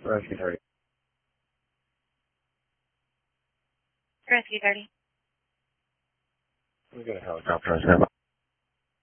Rescue 30. Rescue 30. We got a helicopter on standby.